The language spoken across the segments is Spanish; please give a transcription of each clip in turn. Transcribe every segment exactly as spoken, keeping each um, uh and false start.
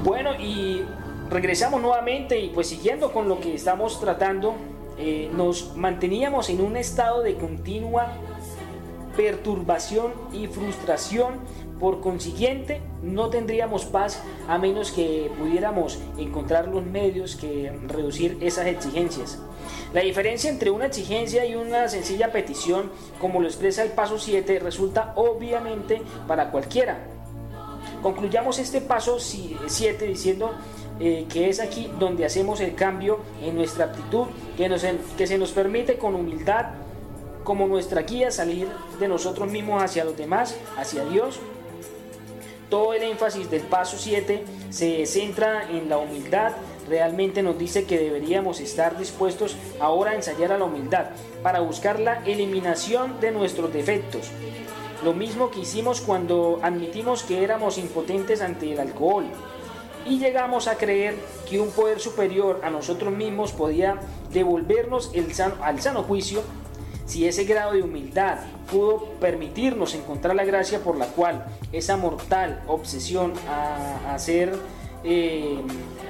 Bueno, y regresamos nuevamente y pues siguiendo con lo que estamos tratando, eh, nos manteníamos en un estado de continua perturbación y frustración. Por consiguiente, no tendríamos paz a menos que pudiéramos encontrar los medios que reducir esas exigencias. La diferencia entre una exigencia y una sencilla petición, como lo expresa el paso siete, resulta obviamente para cualquiera. Concluyamos este paso siete diciendo eh, que es aquí donde hacemos el cambio en nuestra actitud, que, nos, que se nos permite con humildad, como nuestra guía, salir de nosotros mismos hacia los demás, hacia Dios. Todo el énfasis del paso siete se centra en la humildad. Realmente nos dice que deberíamos estar dispuestos ahora a ensayar a la humildad para buscar la eliminación de nuestros defectos. Lo mismo que hicimos cuando admitimos que éramos impotentes ante el alcohol y llegamos a creer que un poder superior a nosotros mismos podía devolvernos el sano, al sano juicio. Si ese grado de humildad pudo permitirnos encontrar la gracia por la cual esa mortal obsesión a, a ser eh,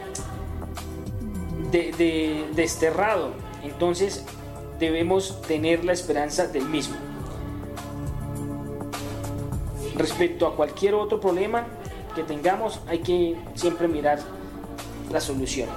de, de, desterrado, entonces debemos tener la esperanza del mismo. Respecto a cualquier otro problema que tengamos, hay que siempre mirar la solución.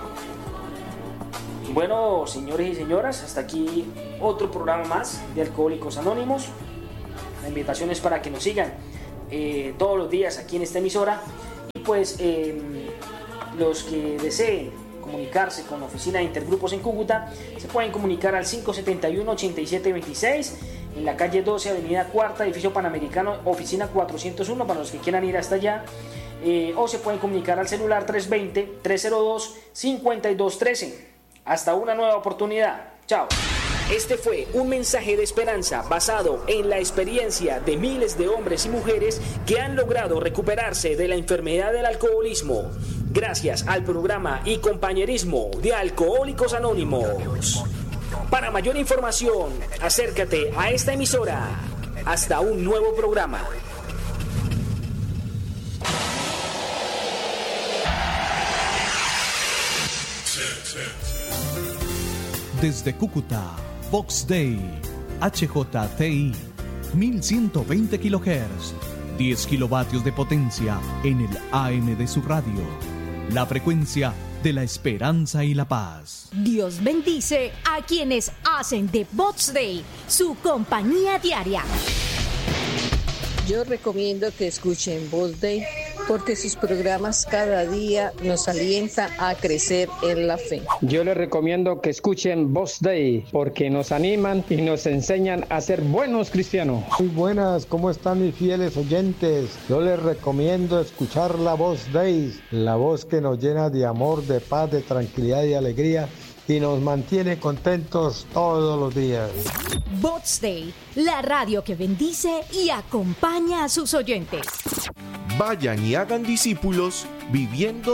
Bueno, señores y señoras, hasta aquí otro programa más de Alcohólicos Anónimos. La invitación es para que nos sigan eh, todos los días aquí en esta emisora. Y pues eh, los que deseen comunicarse con la oficina de Intergrupos en Cúcuta se pueden comunicar al cinco siete uno, ocho siete dos seis en la calle doce, avenida Cuarta, edificio Panamericano, oficina cuatrocientos uno, para los que quieran ir hasta allá. Eh, o se pueden comunicar al celular tres dos cero, tres cero dos, cinco dos uno tres. Hasta una nueva oportunidad. Chao. Este fue un mensaje de esperanza basado en la experiencia de miles de hombres y mujeres que han logrado recuperarse de la enfermedad del alcoholismo gracias al programa y compañerismo de Alcohólicos Anónimos. Para mayor información, acércate a esta emisora. Hasta un nuevo programa. Desde Cúcuta, Vox Day, H J T I, mil ciento veinte kilohertz, diez kilovatios de potencia en el A M de su radio. La frecuencia de la esperanza y la paz. Dios bendice a quienes hacen de Vox Day su compañía diaria. Yo recomiendo que escuchen Vox Day porque sus programas cada día nos alientan a crecer en la fe. Yo les recomiendo que escuchen Vox Day porque nos animan y nos enseñan a ser buenos cristianos. Muy buenas, ¿cómo están mis fieles oyentes? Yo les recomiendo escuchar la Vox Day, la voz que nos llena de amor, de paz, de tranquilidad y alegría y nos mantiene contentos todos los días. Vox Day, la radio que bendice y acompaña a sus oyentes. Vayan y hagan discípulos viviendo